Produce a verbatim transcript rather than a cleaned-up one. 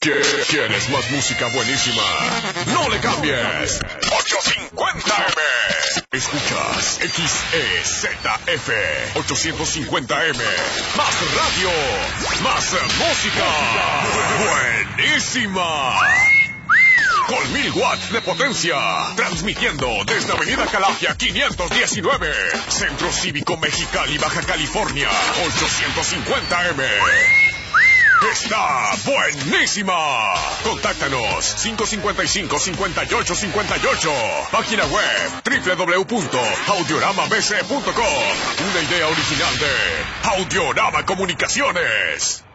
¿Quieres más música buenísima? No le cambies. ochocientos cincuenta eme. Escuchas X E Z F ochocientos cincuenta eme. Más radio. Más música. Buenísima. Con mil watts de potencia. Transmitiendo desde Avenida Calafia quinientos diecinueve. Centro Cívico Mexicali, Baja California. ochocientos cincuenta eme. ¡Está buenísima! Contáctanos cinco cinco cinco, cinco ocho cinco ocho. Página web doble u doble u doble u punto audiorama b c punto com. Una idea original de Audiorama Comunicaciones.